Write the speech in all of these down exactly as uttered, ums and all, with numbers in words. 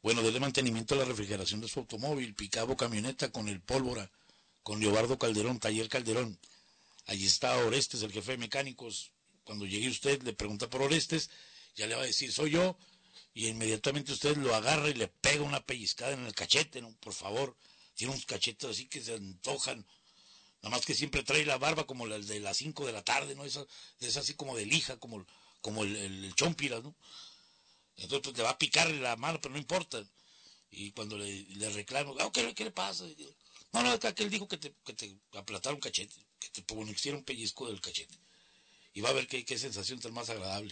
Bueno, dele mantenimiento a la refrigeración de su automóvil, picabo, camioneta con el pólvora, con Leobardo Calderón, Taller Calderón. Allí está Orestes, el jefe de mecánicos. Cuando llegue usted, le pregunta por Orestes, ya le va a decir, soy yo, y inmediatamente usted lo agarra y le pega una pellizcada en el cachete, ¿no? Por favor, tiene unos cachetes así que se antojan, nada más que siempre trae la barba como la de las cinco de la tarde, ¿no? Esa, es así como de lija, como, como el, el, el chompiras, ¿no? Entonces pues, le va a picar la mano, pero no importa. Y cuando le, le reclamo, oh, ¿qué, ¿qué le pasa? No, no, acá que él dijo que te, que te aplatara un cachete, que te pusieron un pellizco del cachete. Y va a ver qué, qué sensación tan más agradable.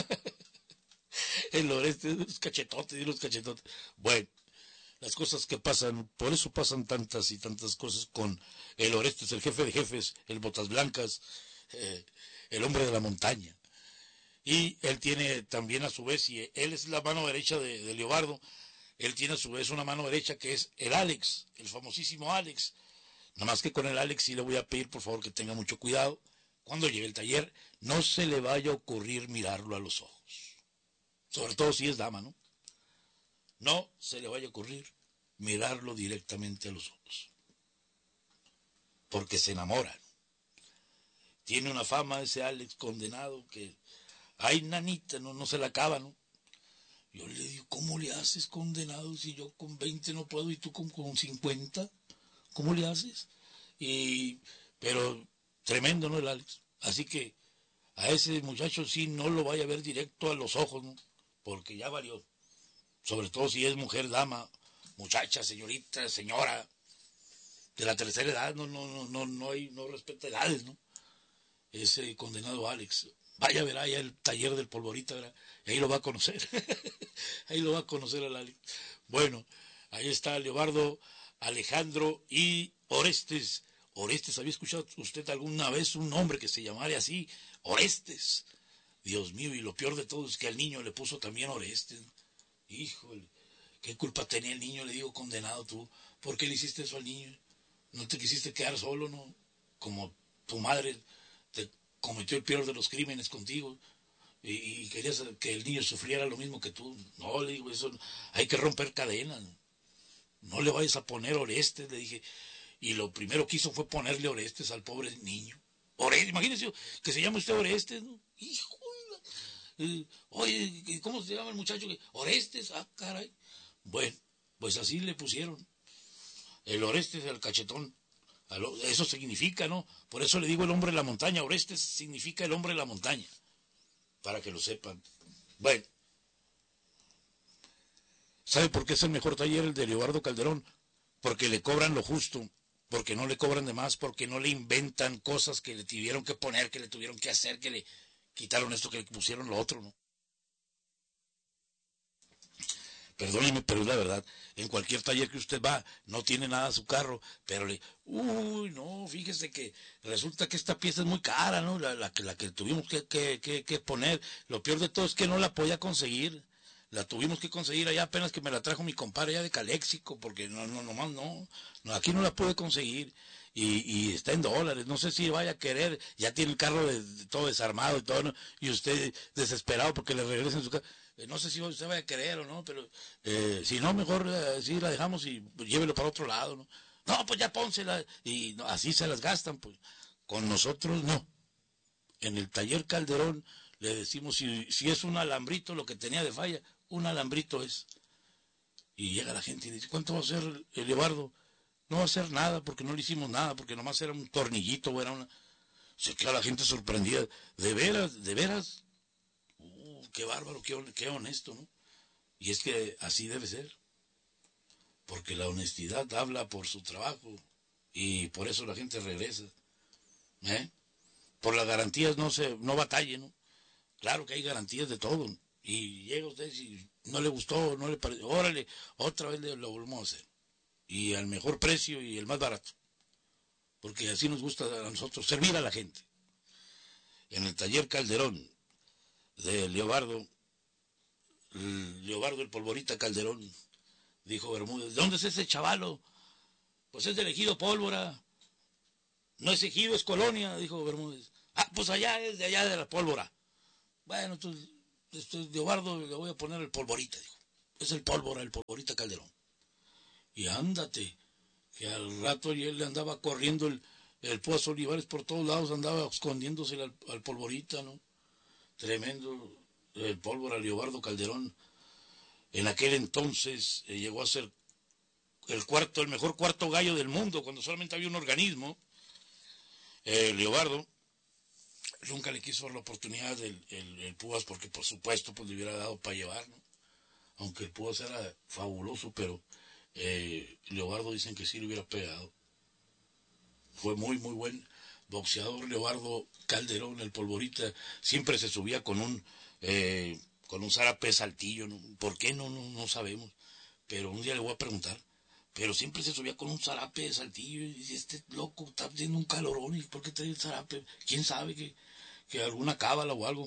El Oreste, los cachetotes y los cachetotes. Bueno, las cosas que pasan, por eso pasan tantas y tantas cosas con el Orestes, el jefe de jefes, el Botas Blancas, eh, el hombre de la montaña. Y él tiene también a su vez, y él es la mano derecha de, de Leobardo, él tiene a su vez una mano derecha que es el Alex, el famosísimo Alex. Nada más que con el Alex sí le voy a pedir por favor que tenga mucho cuidado. Cuando llegue el taller, no se le vaya a ocurrir mirarlo a los ojos. Sobre todo si es dama, ¿no? No se le vaya a ocurrir mirarlo directamente a los ojos. Porque se enamoran. Tiene una fama ese Alex condenado que, ay nanita, no, no se la acaba, ¿no? Yo le digo, ¿cómo le haces condenado si yo con veinte no puedo y tú con, con cincuenta? ¿Cómo le haces? Y, pero tremendo, ¿no? El Alex. Así que a ese muchacho sí no lo vaya a ver directo a los ojos, ¿no? Porque ya valió. Sobre todo si es mujer, dama, muchacha, señorita, señora, de la tercera edad, no, no, no, no, no hay, no respeta edades, ¿no? Ese condenado Alex. Vaya a ver allá el taller del Polvorita, ¿verdad? Y ahí lo va a conocer. Ahí lo va a conocer al Alex. Bueno, ahí está Leobardo, Alejandro y Orestes. Orestes, ¿había escuchado usted alguna vez un nombre que se llamara así? Orestes. Dios mío, y lo peor de todo es que al niño le puso también Orestes. Híjole, ¿qué culpa tenía el niño? Le digo, condenado tú. ¿Por qué le hiciste eso al niño? ¿No te quisiste quedar solo, no? Como tu madre te cometió el peor de los crímenes contigo y, y querías que el niño sufriera lo mismo que tú. No, le digo, eso hay que romper cadenas. No le vayas a poner Orestes, le dije. Y lo primero que hizo fue ponerle Orestes al pobre niño. Orestes, imagínese que se llama usted Orestes, ¿no? Hijo de la... eh, oye, ¿cómo se llama el muchacho? Orestes, ah, caray. Bueno, pues así le pusieron. El Orestes, el cachetón. Eso significa, ¿no? Por eso le digo el hombre de la montaña. Orestes significa el hombre de la montaña. Para que lo sepan. Bueno. ¿Sabe por qué es el mejor taller el de Leobardo Calderón? Porque le cobran lo justo. Porque no le cobran de más. Porque no le inventan cosas que le tuvieron que poner, que le tuvieron que hacer, que le quitaron esto, que le pusieron lo otro, ¿no? Perdóneme, pero es la verdad, en cualquier taller que usted va, no tiene nada su carro, pero le, uy, no, fíjese que resulta que esta pieza es muy cara, ¿no? La, la, la que tuvimos que, que, que, que poner, lo peor de todo es que no la podía conseguir, la tuvimos que conseguir allá apenas que me la trajo mi compadre allá de Caléxico, porque no, no, nomás no, no, aquí no la pude conseguir, y, y está en dólares, no sé si vaya a querer, ya tiene el carro de, de todo desarmado y todo, ¿no? Y usted desesperado porque le regresen su carro. No sé si usted va a querer o no, pero eh, si no, mejor eh, sí la dejamos y pues, llévelo para otro lado, ¿no? No, pues ya pónsela, y no, así se las gastan, pues. Con nosotros no. En el taller Calderón le decimos, si, si es un alambrito lo que tenía de falla, un alambrito es. Y llega la gente y dice, ¿cuánto va a ser el Leobardo? No va a ser nada, porque no le hicimos nada, porque nomás era un tornillito o era una... Se queda la gente sorprendida. De veras, de veras. Uh, qué bárbaro, qué, qué honesto, ¿no? Y es que así debe ser. Porque la honestidad habla por su trabajo. Y por eso la gente regresa. ¿Eh? Por las garantías no se, no batalle, ¿no? Claro que hay garantías de todo. Y llega usted y no le gustó, no le pareció. Órale, otra vez lo volvemos a hacer. Y al mejor precio y el más barato. Porque así nos gusta a nosotros servir a la gente. En el taller Calderón de Leobardo, Leobardo el Polvorita Calderón, dijo Bermúdez, ¿de dónde es ese chavalo? Pues es del ejido Pólvora. No es ejido, es colonia, dijo Bermúdez. Ah, pues allá es de allá de la Pólvora. Bueno, entonces, entonces Leobardo le voy a poner el Polvorita, dijo. es el Pólvora, el Polvorita Calderón. Y ándate, que al rato él le andaba corriendo el, el Púas Olivares por todos lados, andaba escondiéndose al, al Polvorita, ¿no? Tremendo, el Pólvora, Leobardo Calderón. En aquel entonces eh, llegó a ser el cuarto, el mejor cuarto gallo del mundo, cuando solamente había un organismo. Eh, Leobardo nunca le quiso dar la oportunidad el, el, el Púas, porque por supuesto pues le hubiera dado para llevar, ¿no? Aunque el Púas era fabuloso, pero eh, Leobardo dicen que sí le hubiera pegado. Fue muy, muy buen boxeador Leobardo Calderón, el Polvorita. Siempre se subía con un eh, con un zarape saltillo, ¿no? ¿Por qué? No, no, no sabemos. Pero un día le voy a preguntar. Pero siempre se subía con un zarape de saltillo. Y dice, este loco está teniendo un calorón. ¿Y por qué trae el zarape? ¿Quién sabe que, que alguna cábala o algo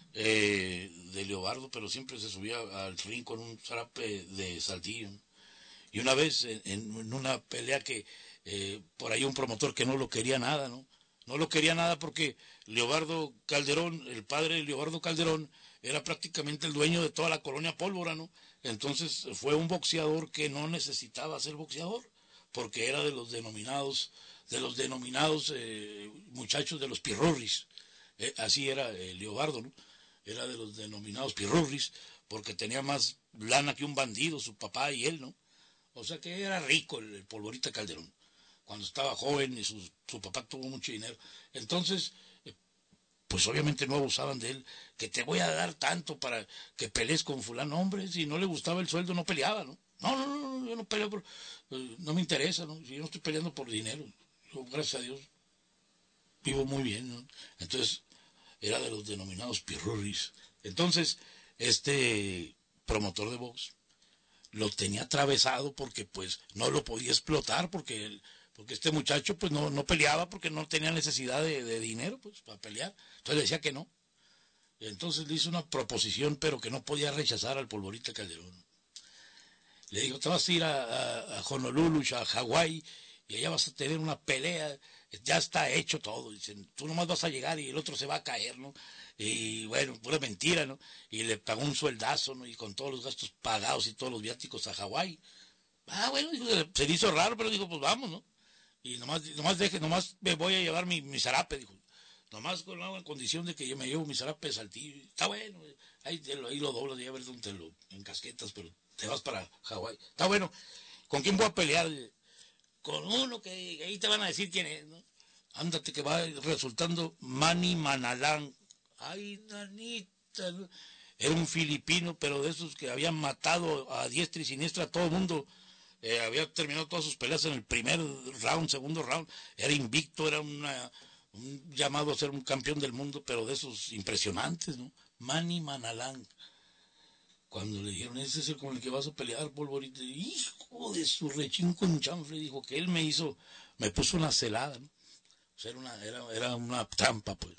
eh, de Leobardo? Pero siempre se subía al ring con un zarape de saltillo, ¿no? Y una vez en, en una pelea que eh, por ahí un promotor que no lo quería nada, ¿no? No lo quería nada porque Leobardo Calderón, el padre de Leobardo Calderón, era prácticamente el dueño de toda la colonia Pólvora, ¿no? Entonces fue un boxeador que no necesitaba ser boxeador, porque era de los denominados, de los denominados eh, muchachos de los pirurris. Eh, así era eh, Leobardo, ¿no? Era de los denominados pirurris, porque tenía más lana que un bandido, su papá y él, ¿no? O sea que era rico el, el Polvorita Calderón. Cuando estaba joven y su, su papá tuvo mucho dinero. Entonces, eh, pues obviamente no abusaban de él. Que te voy a dar tanto para que pelees con fulano. Hombre, si no le gustaba el sueldo no peleaba, ¿no? No, no, no, no yo no peleo por... Eh, no me interesa, ¿no? Si yo no estoy peleando por dinero. Yo, gracias a Dios, vivo muy bien, ¿no? Entonces, era de los denominados pirurris. Entonces, este promotor de box lo tenía atravesado porque pues no lo podía explotar porque él, porque este muchacho pues no, no peleaba porque no tenía necesidad de, de dinero pues para pelear. Entonces le decía que no. Entonces le hizo una proposición pero que no podía rechazar al Polvorita Calderón. Le dijo, te vas a ir a, a, a Honolulu, a Hawái, y allá vas a tener una pelea, ya está hecho todo. Dicen, tú nomás vas a llegar y el otro se va a caer, ¿no? Y bueno, pura mentira, ¿no? Y le pagó un sueldazo, ¿no? Y con todos los gastos pagados y todos los viáticos a Hawái. Ah, bueno, dijo, se le hizo raro, pero dijo, pues vamos, ¿no? Y nomás, nomás deje, nomás me voy a llevar mi, mi zarape, dijo. Nomás con la condición de que yo me llevo mi zarape de saltillo. Está bueno, ahí, lo, ahí lo doblas y a ver dónde te lo encasquetas, pero te vas para Hawái. Está bueno. ¿Con quién voy a pelear? Con uno que ahí te van a decir quién es, ¿no? Ándate que va resultando Manny Manalán. Ay, nanita, ¿no? Era un filipino, pero de esos que habían matado a diestra y siniestra a todo el mundo. Eh, había terminado todas sus peleas en el primer round, segundo round. Era invicto, era una, un llamado a ser un campeón del mundo, pero de esos impresionantes, ¿no? Manny Manalán. Cuando le dijeron, ese es el con el que vas a pelear, Polvorita, hijo de su rechín con chanfle, dijo que él me hizo, me puso una celada, ¿no? O sea, era una, era, era una trampa, pues.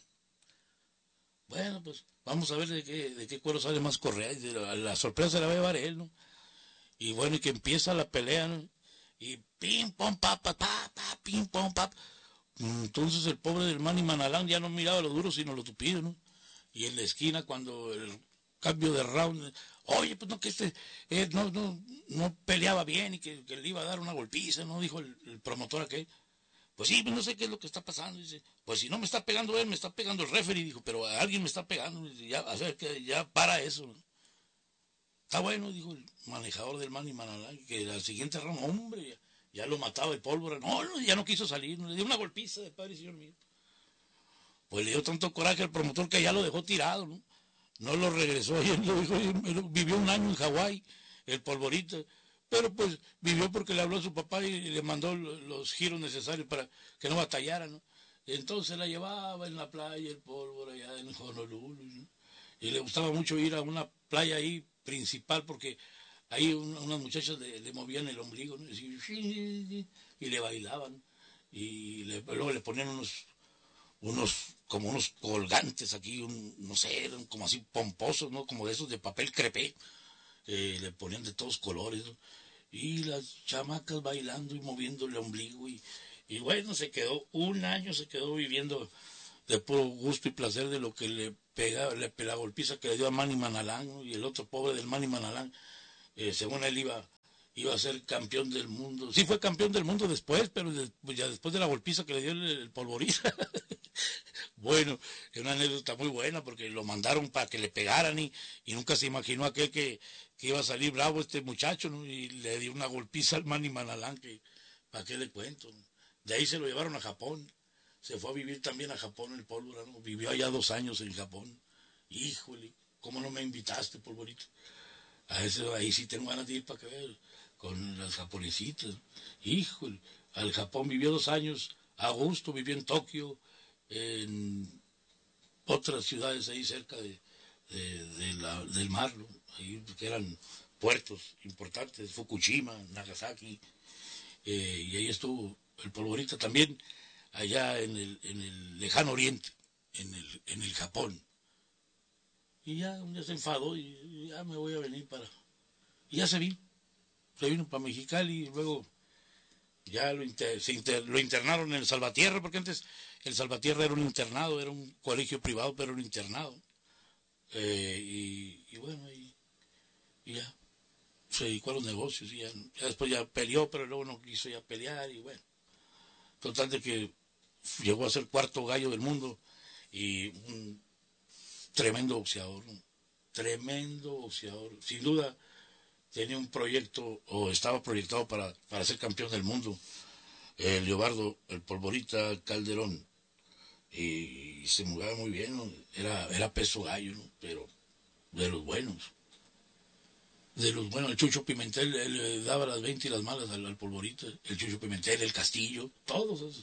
Bueno, pues, vamos a ver de qué, de qué cuero sale más correa, y la, la sorpresa se la va a llevar él, ¿no? Y bueno, y que empieza la pelea, ¿no? Y pim, pom, pa, pa, pa, pa, pim, pom, pa. Entonces el pobre del Manny Manalán ya no miraba lo duro, sino lo tupido, ¿no? Y en la esquina, cuando el cambio de round, oye, pues no, que este, eh, no, no, no peleaba bien y que, que le iba a dar una golpiza, ¿no? Dijo el, el promotor aquel. Pues sí, pues no sé qué es lo que está pasando. Dice, pues si no me está pegando él, me está pegando el referee, dijo, pero a alguien me está pegando. Dice, ya, a ver, que ya para eso, ¿no? Está bueno, dijo el manejador del Manny Manalán, que al siguiente round, hombre, ya, ya lo mataba el Pólvora. No, no, ya no quiso salir, no, le dio una golpiza de padre y señor mío. Pues le dio tanto coraje al promotor que ya lo dejó tirado, ¿no? No lo regresó, y él lo dijo, vivió un año en Hawái, el Polvorita, pero pues vivió porque le habló a su papá y le mandó los giros necesarios para que no batallara, ¿no? Y entonces la llevaba en la playa, el Pólvora, allá en Honolulu, ¿no? Y le gustaba mucho ir a una playa ahí principal porque ahí un, unas muchachas le, le movían el ombligo, ¿no? Y, y le bailaban, y le, luego le ponían unos unos como unos colgantes aquí, un, no sé, eran como así pomposos, ¿no? Como de esos de papel crepé, eh, le ponían de todos colores, ¿no? Y las chamacas bailando y moviendo el ombligo, y, y bueno, se quedó, un año se quedó viviendo de puro gusto y placer de lo que le pegaba, le, la golpiza que le dio a Manny Manalán, ¿no? Y el otro pobre del Manny Manalán, eh, según él iba, iba a ser campeón del mundo. Sí fue campeón del mundo después, pero de, pues ya después de la golpiza que le dio el, el Polvorita. Bueno, es una anécdota muy buena porque lo mandaron para que le pegaran y, y nunca se imaginó aquel que, que iba a salir bravo este muchacho, ¿no? Y le dio una golpiza al Manny Manalán, que para qué le cuento, ¿no? De ahí se lo llevaron a Japón, se fue a vivir también a Japón el Pólvora, ¿no? Vivió allá dos años en Japón. Híjole, ¿cómo no me invitaste, Polvorito? A eso, ahí sí tengo ganas de ir para que veas, con las japonesitas. Híjole, al Japón vivió dos años, a gusto, vivió en Tokio, en otras ciudades ahí cerca de, de, de la, del mar, ¿no? Ahí que eran puertos importantes, Fukushima, Nagasaki, eh, y ahí estuvo el Polvorita también, allá en el, en el lejano oriente, en el, en el Japón. Y ya un día se enfadó y ya me voy a venir para... Y ya se vino, se vino para Mexicali y luego ya lo, inter, se inter, lo internaron en el Salvatierra, porque antes el Salvatierra era un internado, era un colegio privado, pero era un internado. Eh, y, y bueno, y, y ya se dedicó a los negocios y ya, ya después ya peleó, pero luego no quiso ya pelear y bueno. Total de que llegó a ser cuarto gallo del mundo y un tremendo boxeador, ¿no? Tremendo boxeador. Sin duda tenía un proyecto o estaba proyectado para, para ser campeón del mundo. El Leobardo, el Polvorita Calderón. Y, y se movía muy bien, ¿no? Era, era peso gallo, ¿no? Pero de los buenos. De los buenos, el Chucho Pimentel, él le daba las veinte y las malas al, al Polvorita. El Chucho Pimentel, el Castillo, todos esos.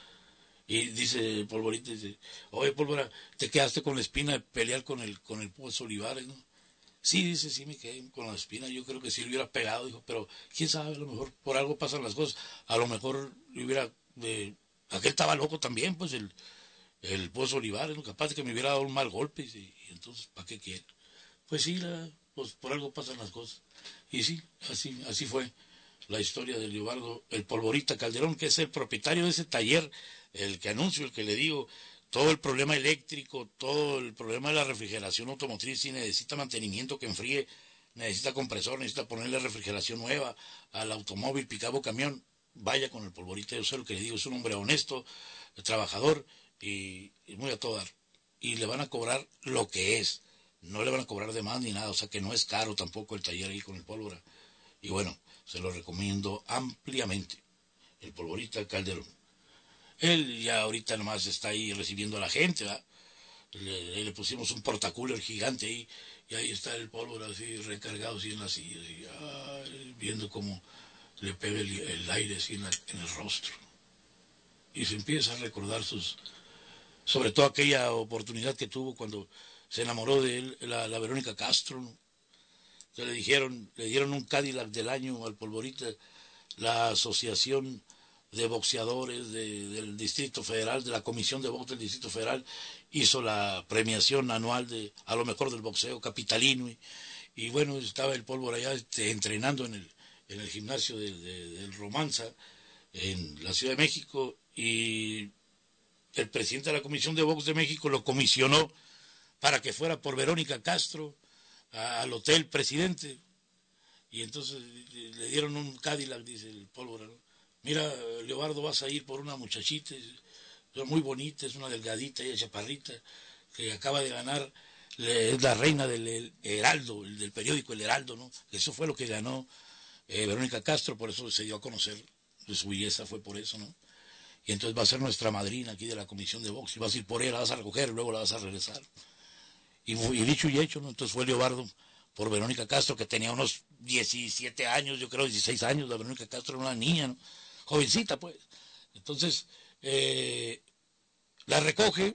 Y dice Polvorita, dice, oye Polvora, te quedaste con la espina de pelear con el, con el Pozo Olivares, ¿no? Sí, dice, sí me quedé con la espina, yo creo que sí le hubiera pegado, dijo, pero quién sabe, a lo mejor por algo pasan las cosas, a lo mejor le hubiera, eh, aquel estaba loco también, pues el, el Pozo Olivares, ¿no? Capaz de que me hubiera dado un mal golpe, y, y entonces, ¿para qué quiere? Pues sí, la, pues por algo pasan las cosas. Y sí, así, así fue la historia de Leobardo, el Polvorita Calderón, que es el propietario de ese taller, el que anuncio, el que le digo, todo el problema eléctrico, todo el problema de la refrigeración automotriz, si necesita mantenimiento que enfríe, necesita compresor, necesita ponerle refrigeración nueva al automóvil, picabo, camión, vaya con el Polvorita, yo sé lo que le digo, es un hombre honesto, trabajador y, y muy a todo dar. Y le van a cobrar lo que es, no le van a cobrar de más ni nada, o sea que no es caro tampoco el taller ahí con el Pólvora. Y bueno, se lo recomiendo ampliamente, el Polvorita Calderón. Él ya ahorita nomás está ahí recibiendo a la gente, ¿verdad? Le, le pusimos un portacooler gigante ahí, y ahí está el Pólvora así recargado así en la silla, así, ay, viendo cómo le pega el, el aire así en, la, en el rostro. Y se empieza a recordar sus, sobre todo aquella oportunidad que tuvo cuando se enamoró de él, la, la Verónica Castro, ¿no? Que le dijeron, le dieron un Cadillac del año al Polvorita, la asociación de boxeadores de, del Distrito Federal, de la Comisión de Box del Distrito Federal, hizo la premiación anual de a lo mejor del boxeo capitalino y, y bueno, estaba el Pólvora allá este, entrenando en el, en el gimnasio de, de, del Romanza en la Ciudad de México y el presidente de la Comisión de Box de México lo comisionó para que fuera por Verónica Castro a, al hotel presidente y entonces le dieron un Cadillac, dice el Pólvora, ¿no? Mira, Leobardo, vas a ir por una muchachita, es muy bonita, es una delgadita, ella chaparrita, que acaba de ganar, es la reina del Heraldo, del periódico El Heraldo, ¿no? Eso fue lo que ganó eh, Verónica Castro, por eso se dio a conocer de su belleza, fue por eso, ¿no? Y entonces va a ser nuestra madrina aquí de la comisión de box, y vas a ir por ella, la vas a recoger y luego la vas a regresar. Y, y dicho y hecho, ¿no? Entonces fue Leobardo por Verónica Castro, que tenía unos diecisiete años, yo creo dieciséis años, la Verónica Castro era una niña, ¿no? Jovencita, pues. Entonces, eh, la recoge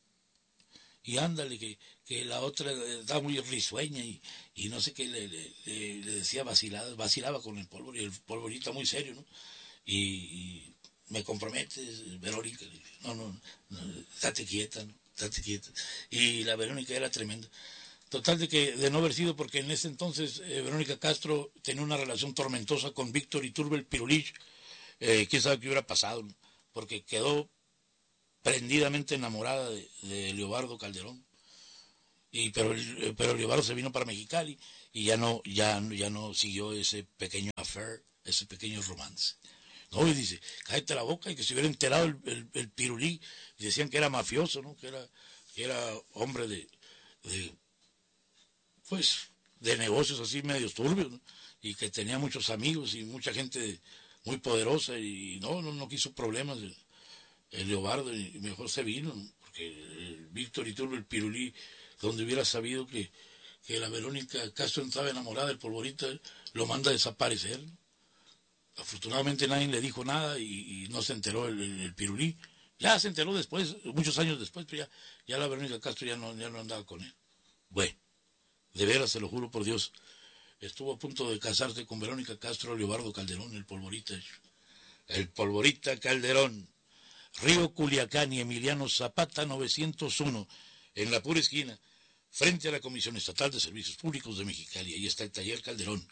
y ándale, que, que la otra estaba muy risueña y, y no sé qué le, le, le, le decía vacilada, vacilaba con el Pólvora y el Polvorita muy serio, ¿no? Y, y me comprometes, Verónica, no, no, no, date quieta, ¿no? Date quieta. Y la Verónica era tremenda. Total de que de no haber sido porque en ese entonces eh, Verónica Castro tenía una relación tormentosa con Víctor Iturbe el Pirulich, eh, quién sabe qué hubiera pasado, ¿no? Porque quedó prendidamente enamorada de, de Leobardo Calderón. Y, pero, pero Leobardo se vino para Mexicali y ya no, ya, ya no siguió ese pequeño affair, ese pequeño romance. No, y dice, cállate la boca, y que se hubiera enterado el, el, el pirulí, y decían que era mafioso, ¿no? Que era, que era hombre de, de, pues, de negocios así medios turbios, ¿no? Y que tenía muchos amigos y mucha gente muy poderosa, y no, no, no quiso problemas el, el Leobardo, y mejor se vino, ¿no? Porque el Víctor Iturbe, el pirulí, donde hubiera sabido que, que la Verónica Castro estaba enamorada del Polvorita, lo manda a desaparecer, ¿no? Afortunadamente nadie le dijo nada y, y no se enteró el, el, el pirulí. Ya se enteró después, muchos años después, pero ya, ya la Verónica Castro ya no, ya no andaba con él. Bueno, de veras, se lo juro por Dios, estuvo a punto de casarse con Verónica Castro Leobardo Calderón, el Polvorita. El Polvorita Calderón. Río Culiacán y Emiliano Zapata novecientos uno, en la pura esquina, frente a la Comisión Estatal de Servicios Públicos de Mexicali. Ahí está el taller Calderón.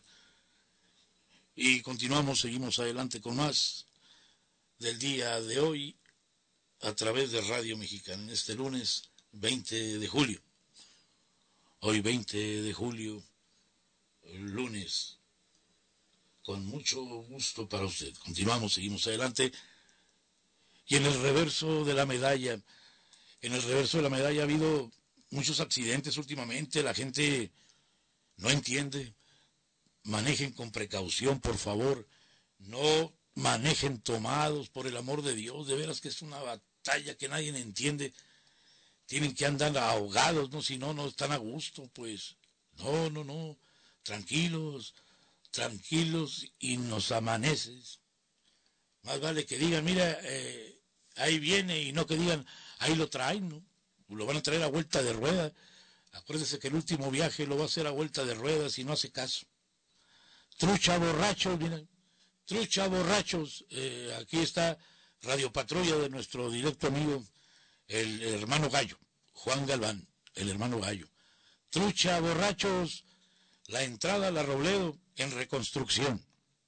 Y continuamos, seguimos adelante con más del día de hoy a través de Radio Mexicana, en este lunes veinte de julio. Hoy veinte de julio, el lunes, con mucho gusto para usted. Continuamos, seguimos adelante. Y en el reverso de la medalla, en el reverso de la medalla ha habido muchos accidentes últimamente, la gente no entiende. Manejen con precaución, por favor. No manejen tomados, por el amor de Dios. De veras que es una batalla que nadie entiende. Tienen que andar ahogados, ¿no? Si no, no están a gusto, pues. No, no, no. Tranquilos, tranquilos y nos amaneces. Más vale que digan, mira, eh, ahí viene, y no que digan, ahí lo traen, ¿no? Lo van a traer a vuelta de rueda. Acuérdese que el último viaje lo va a hacer a vuelta de ruedas y no hace caso. Trucha borrachos, miren, trucha borrachos, eh, aquí está Radio Patrulla de nuestro directo amigo, el, el hermano Gallo, Juan Galván, el hermano Gallo. Trucha borrachos, la entrada a la Robledo en reconstrucción.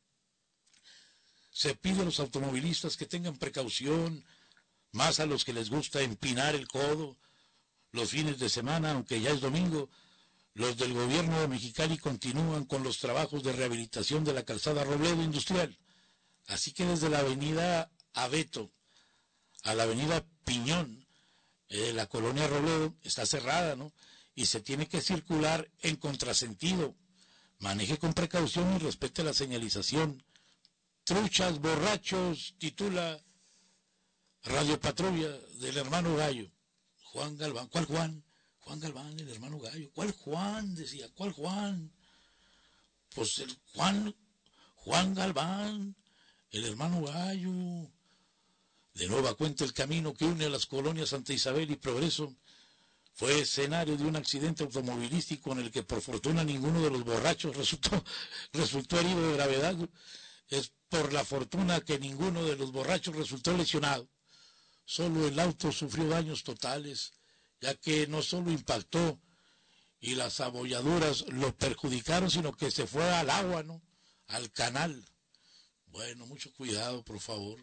Se pide a los automovilistas que tengan precaución, más a los que les gusta empinar el codo los fines de semana, aunque ya es domingo. Los del gobierno de Mexicali continúan con los trabajos de rehabilitación de la calzada Robledo Industrial. Así que desde la avenida Abeto a la avenida Piñón, eh, la colonia Robledo está cerrada, ¿no? Y se tiene que circular en contrasentido. Maneje con precaución y respete la señalización. Truchas borrachos, titula Radio Patrulla del hermano Gallo. Juan Galván, ¿cuál Juan? Juan Galván, el hermano Gallo. ¿Cuál Juan? Decía, ¿cuál Juan? Pues el Juan, Juan Galván, el hermano Gallo. De nueva cuenta, el camino que une a las colonias Santa Isabel y Progreso fue escenario de un accidente automovilístico en el que por fortuna ninguno de los borrachos resultó, resultó herido de gravedad. Es por la fortuna que ninguno de los borrachos resultó lesionado. Solo el auto sufrió daños totales, ya que no solo impactó y las abolladuras lo perjudicaron, sino que se fue al agua, ¿no? Al canal. Bueno, mucho cuidado, por favor.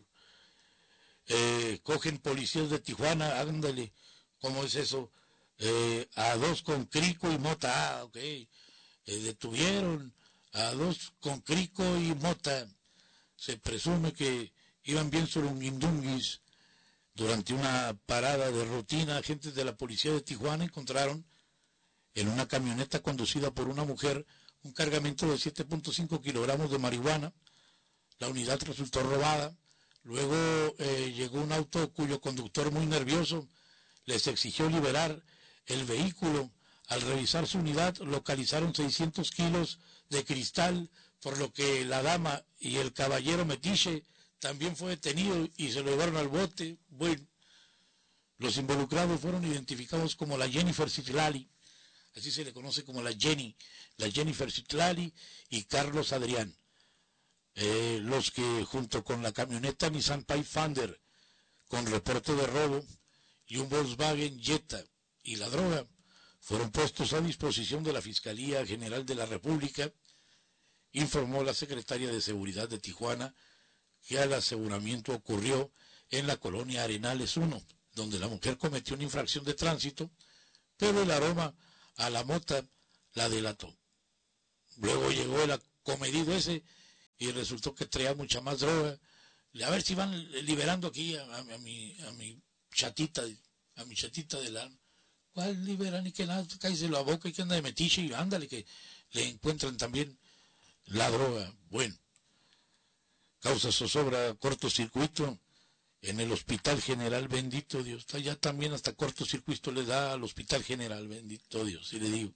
Eh, cogen policías de Tijuana, ándale, ¿cómo es eso? Eh, a dos con crico y mota, ah, ok. Eh, detuvieron a dos con crico y mota. Se presume que iban bien surunguindunguis. Durante una parada de rutina, agentes de la policía de Tijuana encontraron en una camioneta conducida por una mujer un cargamento de siete punto cinco kilogramos de marihuana. La unidad resultó robada. Luego eh, llegó un auto cuyo conductor, muy nervioso, les exigió liberar el vehículo. Al revisar su unidad, localizaron seiscientos kilos de cristal, por lo que la dama y el caballero metiche también fue detenido y se lo llevaron al bote. Bueno, los involucrados fueron identificados como la Jennifer Citlali, así se le conoce como la Jenny, la Jennifer Citlali y Carlos Adrián. Eh, los que junto con la camioneta Nissan Pathfinder con reporte de robo y un Volkswagen Jetta y la droga fueron puestos a disposición de la Fiscalía General de la República, informó la secretaria de Seguridad de Tijuana, que el aseguramiento ocurrió en la colonia Arenales uno, donde la mujer cometió una infracción de tránsito, pero el aroma a la mota la delató. Luego llegó el acomedido ese y resultó que traía mucha más droga. A ver si van liberando aquí a, a, a mi a mi chatita, a mi chatita del alma. ¿Cuál liberan? Y que nada, cállese la boca y que anda de metiche y ándale, que le encuentran también la droga. Bueno, causa zozobra, cortocircuito en el Hospital General, bendito Dios. Ya también hasta cortocircuito le da al Hospital General, bendito Dios, y le digo.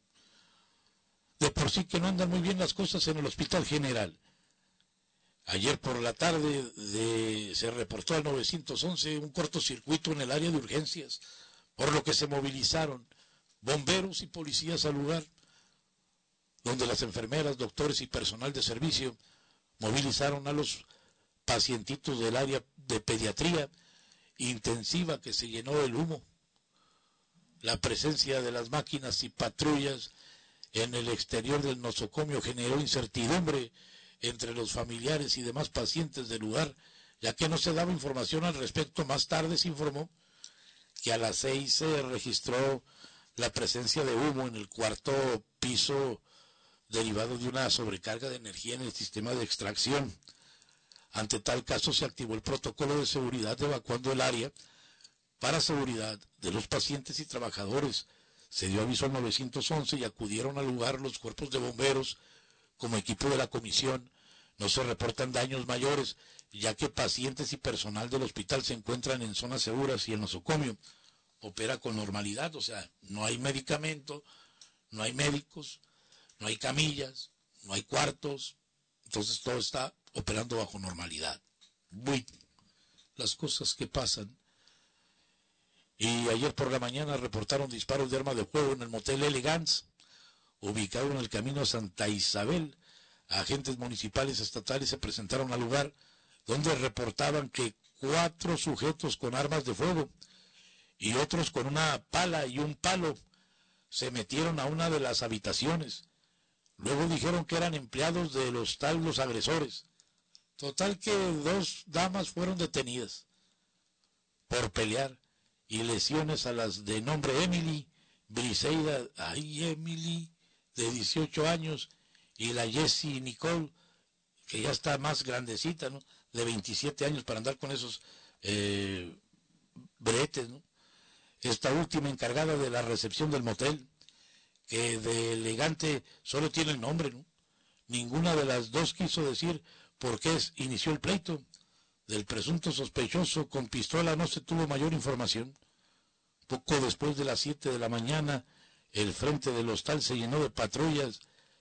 De por sí que no andan muy bien las cosas en el Hospital General. Ayer por la tarde de, se reportó al nueve once un cortocircuito en el área de urgencias, por lo que se movilizaron bomberos y policías al lugar, donde las enfermeras, doctores y personal de servicio movilizaron a los pacientitos del área de pediatría intensiva, que se llenó el humo. La presencia de las máquinas y patrullas en el exterior del nosocomio generó incertidumbre entre los familiares y demás pacientes del lugar, ya que no se daba información al respecto. Más tarde se informó que a las seis se registró la presencia de humo en el cuarto piso derivado de una sobrecarga de energía en el sistema de extracción. Ante tal caso se activó el protocolo de seguridad evacuando el área para seguridad de los pacientes y trabajadores. Se dio aviso al nueve once y acudieron al lugar los cuerpos de bomberos como equipo de la comisión. No se reportan daños mayores, ya que pacientes y personal del hospital se encuentran en zonas seguras y el nosocomio opera con normalidad. O sea, no hay medicamento, no hay médicos, no hay camillas, no hay cuartos, entonces todo está operando bajo normalidad. Uy, las cosas que pasan. Y ayer por la mañana reportaron disparos de arma de fuego en el motel Elegance, ubicado en el camino a Santa Isabel. Agentes municipales estatales se presentaron al lugar, donde reportaban que cuatro sujetos con armas de fuego y otros con una pala y un palo se metieron a una de las habitaciones. Luego dijeron que eran empleados del hostal los agresores. Total que dos damas fueron detenidas por pelear y lesiones a las de nombre Emily Briseida, ay Emily, de dieciocho años, y la Jessie Nicole, que ya está más grandecita, ¿no?, de veintisiete años, para andar con esos eh, bretes, ¿no? Esta última encargada de la recepción del motel, que de elegante solo tiene el nombre, ¿no? Ninguna de las dos quiso decir por qué inició el pleito. Del presunto sospechoso con pistola no se tuvo mayor información. Poco después de las siete de la mañana, el frente del hostal se llenó de patrullas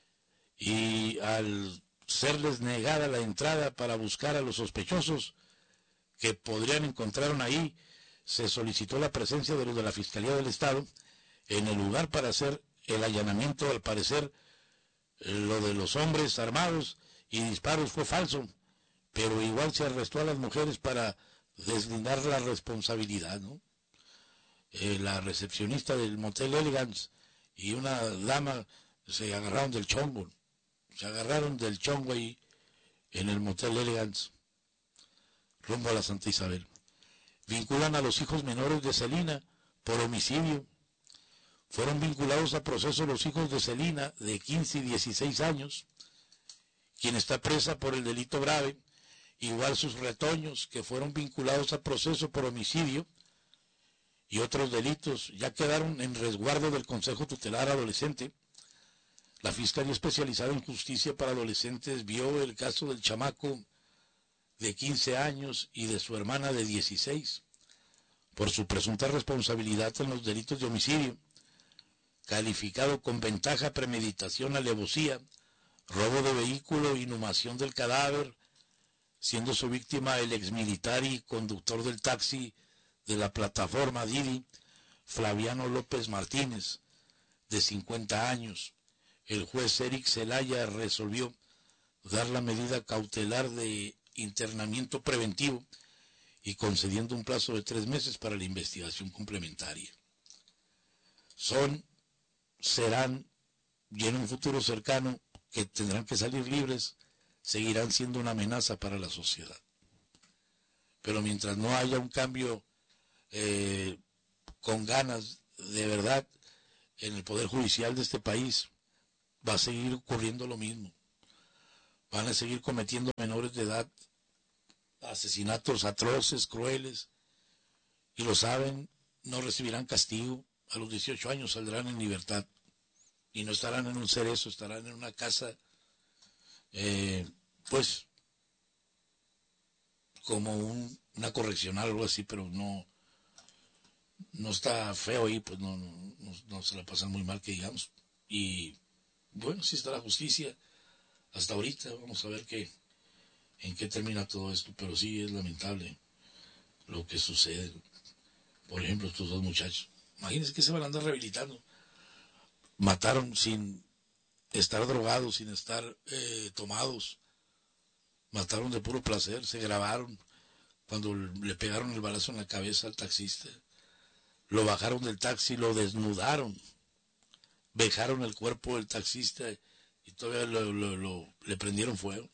y al serles negada la entrada para buscar a los sospechosos que podrían encontrar ahí, se solicitó la presencia de los de la Fiscalía del Estado en el lugar para hacer el allanamiento. Al parecer, lo de los hombres armados y disparos fue falso, pero igual se arrestó a las mujeres para deslindar la responsabilidad, ¿no? Eh, la recepcionista del motel Elegance y una dama se agarraron del chongo, se agarraron del chongo ahí en el motel Elegance, rumbo a la Santa Isabel. Vinculan a los hijos menores de Celina por homicidio. Fueron vinculados a proceso los hijos de Celina, de quince y dieciséis años, quien está presa por el delito grave, igual sus retoños, que fueron vinculados a proceso por homicidio y otros delitos, ya quedaron en resguardo del Consejo Tutelar Adolescente. La Fiscalía Especializada en Justicia para Adolescentes vio el caso del chamaco de quince años y de su hermana de dieciséis, por su presunta responsabilidad en los delitos de homicidio, calificado con ventaja, premeditación, alevosía, robo de vehículo, inhumación del cadáver, siendo su víctima el exmilitar y conductor del taxi de la plataforma Didi, Flaviano López Martínez, de cincuenta años. El juez Eric Zelaya resolvió dar la medida cautelar de internamiento preventivo y concediendo un plazo de tres meses para la investigación complementaria. Son, serán, y en un futuro cercano, que tendrán que salir libres, seguirán siendo una amenaza para la sociedad. Pero mientras no haya un cambio eh, con ganas de verdad en el Poder Judicial de este país, va a seguir ocurriendo lo mismo. Van a seguir cometiendo menores de edad asesinatos atroces, crueles, y lo saben, no recibirán castigo. A los dieciocho años saldrán en libertad y no estarán en un cerezo, estarán en una casa, eh, pues, como un, una correccional o algo así, pero no, no está feo ahí, pues no, no, no, no se la pasan muy mal, que digamos. Y bueno, sí está la justicia hasta ahorita, vamos a ver qué, en qué termina todo esto, pero sí es lamentable lo que sucede. Por ejemplo, estos dos muchachos, imagínense que se van a andar rehabilitando. Mataron sin estar drogados, sin estar eh, tomados. Mataron de puro placer, se grabaron cuando le pegaron el balazo en la cabeza al taxista. Lo bajaron del taxi, lo desnudaron, vejaron el cuerpo del taxista y todavía lo, lo, lo, le prendieron fuego.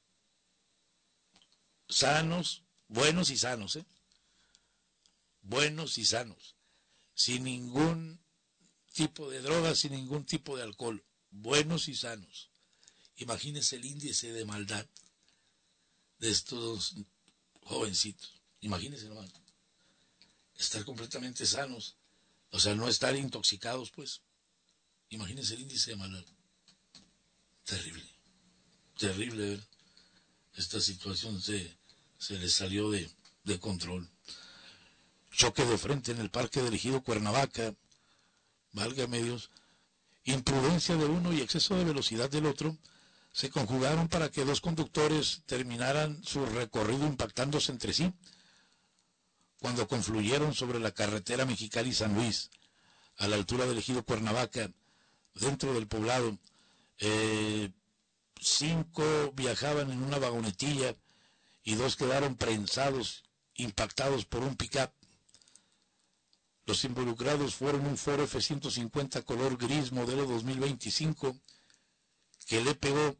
Sanos, buenos y sanos, ¿eh? Buenos y sanos, sin ningún tipo de droga, sin ningún tipo de alcohol, buenos y sanos. Imagínense el índice de maldad de estos jovencitos. Imagínense nomás, estar completamente sanos, o sea, no estar intoxicados, pues. Imagínense el índice de maldad. Terrible, terrible ver. Esta situación se, se les salió de, de control. Choque de frente en el parque del Ejido Cuernavaca, válgame Dios, imprudencia de uno y exceso de velocidad del otro se conjugaron para que dos conductores terminaran su recorrido impactándose entre sí cuando confluyeron sobre la carretera Mexicali-San Luis, a la altura del Ejido Cuernavaca, dentro del poblado. Eh, cinco viajaban en una vagonetilla y dos quedaron prensados, impactados por un pick-up. Los involucrados fueron un Ford F ciento cincuenta color gris modelo dos mil veinticinco que le pegó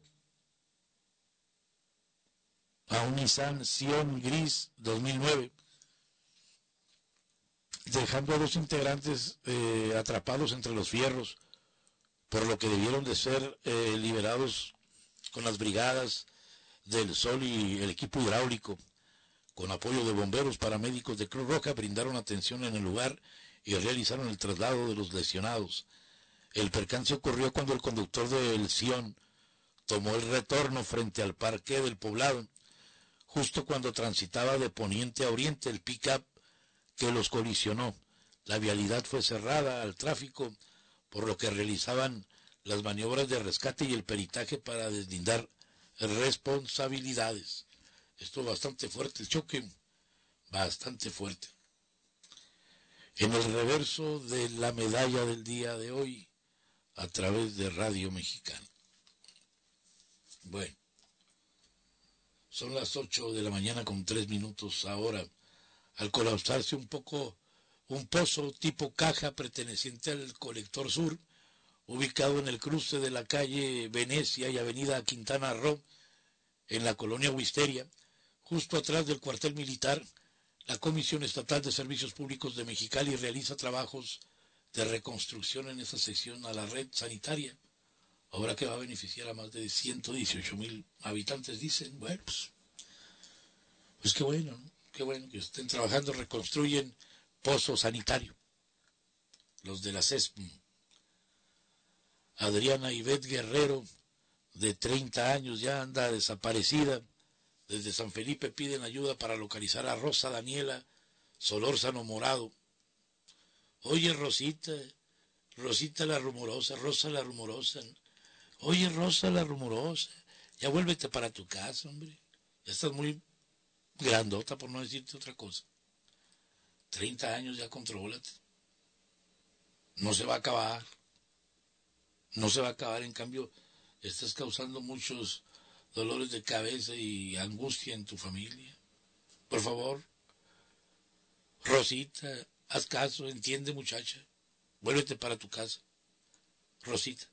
a un Nissan Sion gris dos mil nueve, dejando a dos integrantes eh, atrapados entre los fierros, por lo que debieron de ser eh, liberados con las brigadas del Sol y el equipo hidráulico. Con apoyo de bomberos, paramédicos de Cruz Roja brindaron atención en el lugar y realizaron el traslado de los lesionados. El percance ocurrió cuando el conductor del Sion tomó el retorno frente al parque del poblado, justo cuando transitaba de poniente a oriente el pick-up que los colisionó. La vialidad fue cerrada al tráfico, por lo que realizaban las maniobras de rescate y el peritaje para deslindar responsabilidades. Esto bastante fuerte, el choque, bastante fuerte. En el reverso de la medalla del día de hoy, a través de Radio Mexicana. Bueno, son las ocho de la mañana con tres minutos ahora. Al colapsarse un poco un pozo tipo caja perteneciente al colector sur, ubicado en el cruce de la calle Venecia y avenida Quintana Roo, en la colonia Wisteria, justo atrás del cuartel militar, la Comisión Estatal de Servicios Públicos de Mexicali realiza trabajos de reconstrucción en esa sección a la red sanitaria, obra que va a beneficiar a más de ciento dieciocho mil habitantes, dicen. Bueno, pues, pues qué bueno, ¿no? Qué bueno que estén trabajando, reconstruyen pozo sanitario. Los de la C E S P. Adriana Ivette Guerrero, de treinta años, ya anda desaparecida. Desde San Felipe piden ayuda para localizar a Rosa Daniela Solórzano Morado. Oye, Rosita, Rosita la rumorosa, Rosa la rumorosa. Oye, Rosa la rumorosa, ya vuélvete para tu casa, hombre. Ya estás muy grandota, por no decirte otra cosa. treinta años, ya contrólate. No se va a acabar. No se va a acabar, en cambio, estás causando muchos dolores de cabeza y angustia en tu familia. Por favor, Rosita, haz caso, entiende, muchacha. Vuélvete para tu casa. Rosita.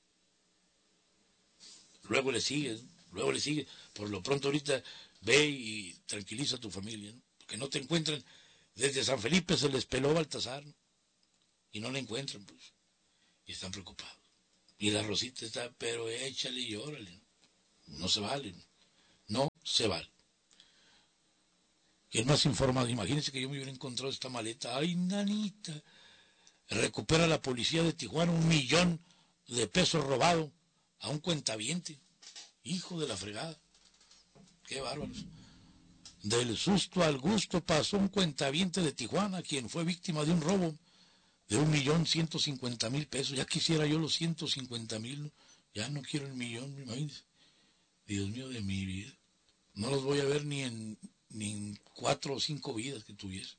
Luego le sigues, luego le sigues. Por lo pronto ahorita ve y tranquiliza a tu familia, ¿no? Porque no te encuentran. Desde San Felipe se les peló Baltasar, ¿no? Y no la encuentran, pues. Y están preocupados. Y la Rosita está, pero échale y órale. No se vale. No se vale. ¿Quién más informado? Imagínense que yo me hubiera encontrado esta maleta. ¡Ay, nanita! Recupera la policía de Tijuana un millón de pesos robado a un cuentaviente. Hijo de la fregada. ¡Qué bárbaros! Del susto al gusto pasó un cuentaviente de Tijuana, quien fue víctima de un robo de un millón ciento cincuenta mil pesos. Ya quisiera yo los ciento cincuenta mil, ¿no? Ya no quiero el millón, imagínense. Dios mío de mi vida. No los voy a ver ni en, ni en cuatro o cinco vidas que tuviese.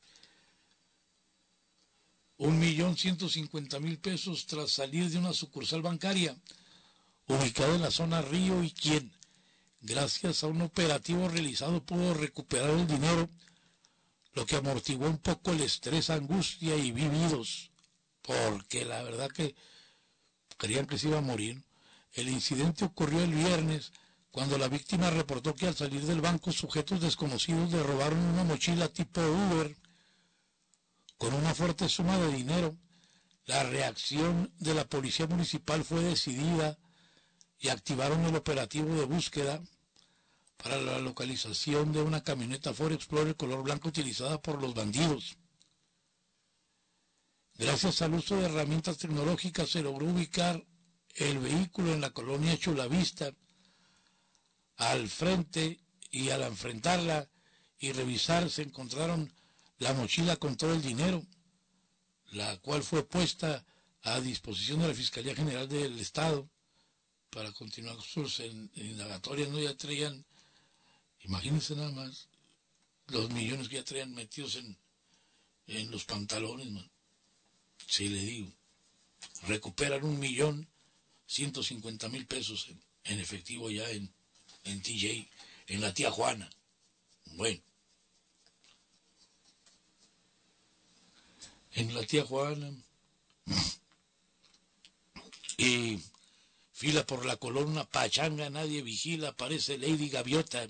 Un millón ciento cincuenta mil pesos tras salir de una sucursal bancaria ubicada en la zona Río, y quien, gracias a un operativo realizado, pudo recuperar el dinero, lo que amortiguó un poco el estrés, angustia y vividos, porque la verdad que creían que se iba a morir. El incidente ocurrió el viernes, cuando la víctima reportó que al salir del banco sujetos desconocidos le robaron una mochila tipo Uber con una fuerte suma de dinero. La reacción de la policía municipal fue decidida y activaron el operativo de búsqueda para la localización de una camioneta Ford Explorer color blanco utilizada por los bandidos. Gracias al uso de herramientas tecnológicas se logró ubicar el vehículo en la colonia Chulavista. Al frente y al enfrentarla y revisar se encontraron la mochila con todo el dinero, la cual fue puesta a disposición de la Fiscalía General del Estado para continuar sus indagatorias. No, ya traían, imagínense nada más, los millones que ya traían metidos en, en los pantalones, man. Sí, le digo, recuperan un millón ciento cincuenta mil pesos en, en efectivo ya en, en T J, en la tía Juana. Bueno, en la tía Juana y fila por la columna, pachanga, nadie vigila, aparece Lady Gaviota.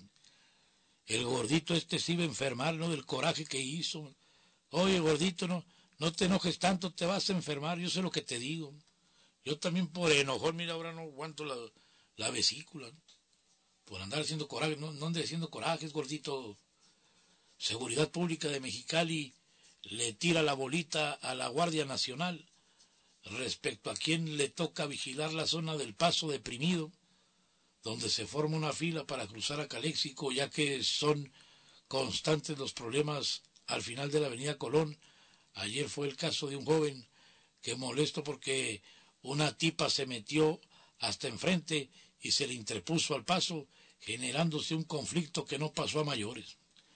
El gordito este se iba a enfermar, ¿no? Del coraje que hizo. Oye, gordito, no, no te enojes tanto, te vas a enfermar, yo sé lo que te digo. Yo también por enojón, mira, ahora no aguanto la, la vesícula, ¿no? Por andar haciendo coraje, no, no ande haciendo corajes, gordito. Seguridad Pública de Mexicali le tira la bolita a la Guardia Nacional respecto a quien le toca vigilar la zona del Paso Deprimido, donde se forma una fila para cruzar a Caléxico, ya que son constantes los problemas al final de la avenida Colón. Ayer fue el caso de un joven que molesto porque una tipa se metió hasta enfrente y se le interpuso al paso, generándose un conflicto que no pasó a mayores.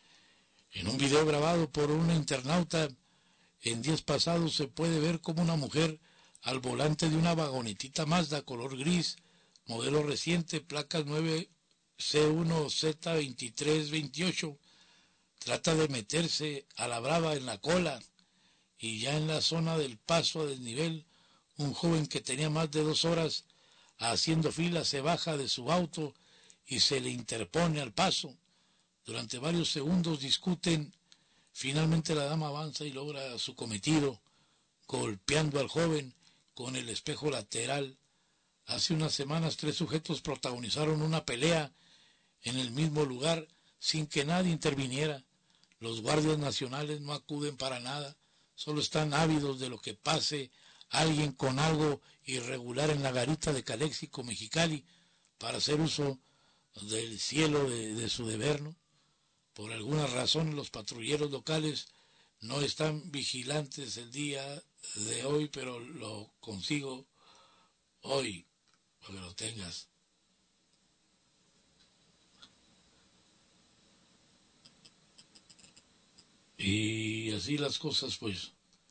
En un video grabado por una internauta en días pasados se puede ver como una mujer al volante de una vagonetita Mazda color gris, modelo reciente, placas nueve C uno Z veintitrés veintiocho, trata de meterse a la brava en la cola, y ya en la zona del paso a desnivel, un joven que tenía más de dos horas haciendo fila se baja de su auto y se le interpone al paso. Durante varios segundos discuten, finalmente la dama avanza y logra su cometido, golpeando al joven con el espejo lateral. Hace unas semanas tres sujetos protagonizaron una pelea en el mismo lugar sin que nadie interviniera. Los guardias nacionales no acuden para nada, solo están ávidos de lo que pase alguien con algo irregular en la garita de Caléxico, Mexicali, para hacer uso del cielo de, de su deber, ¿no? Por alguna razón los patrulleros locales no están vigilantes el día de hoy, pero lo consigo hoy, para que lo tengas. Y así las cosas, pues,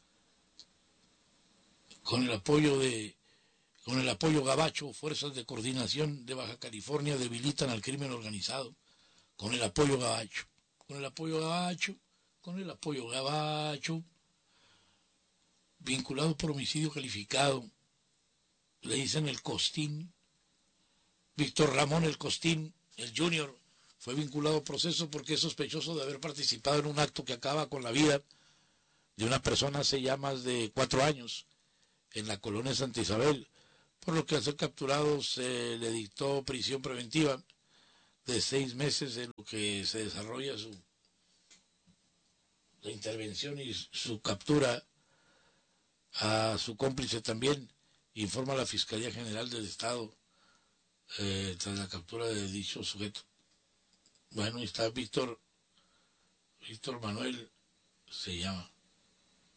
con el apoyo de, con el apoyo gabacho, fuerzas de coordinación de Baja California debilitan al crimen organizado. Con el apoyo gabacho, con el apoyo gabacho, con el apoyo gabacho, vinculado por homicidio calificado, le dicen el Costín. Víctor Ramón el Costín, el Junior, fue vinculado a proceso porque es sospechoso de haber participado en un acto que acaba con la vida de una persona hace ya más de cuatro años en la colonia Santa Isabel, por lo que al ser capturado se le dictó prisión preventiva de seis meses en lo que se desarrolla su la intervención y su captura. A su cómplice también informa la Fiscalía General del Estado eh, tras la captura de dicho sujeto. Bueno, y está Víctor, Víctor Manuel se llama.